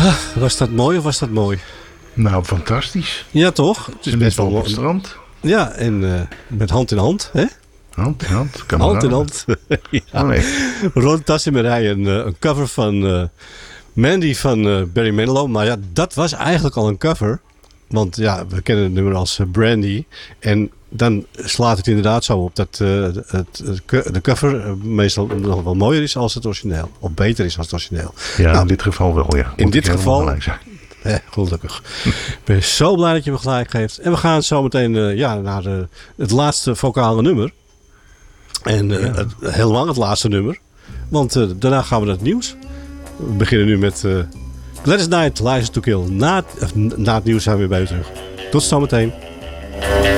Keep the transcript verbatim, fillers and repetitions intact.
Ah, was dat mooi of was dat mooi? Nou, fantastisch. Ja, toch? Het is best wel op het strand. Ja, en uh, met hand in hand, hè? Hand in hand, Hand in hand. Ja. Oh, nee. Ron Tassemerij, een, een cover van uh, Mandy van uh, Barry Manilow. Maar ja, dat was eigenlijk al een cover. Want ja, we kennen het nummer als uh, Brandy. En dan slaat het inderdaad zo op dat uh, het, het, de cover uh, meestal nog wel mooier is als het origineel. Of beter is als het origineel. Ja, nou, in dit geval wel, ja. In dit geval... Eh, gelukkig. Ik ben zo blij dat je me gelijk geeft. En we gaan zo meteen uh, ja, naar de, het laatste vocale nummer. En uh, ja. het, helemaal het laatste nummer. Want uh, daarna gaan we naar het nieuws. We beginnen nu met uh, Gladys Knight, License to Kill. Na, uh, na het nieuws zijn we weer bij u terug. Tot zometeen.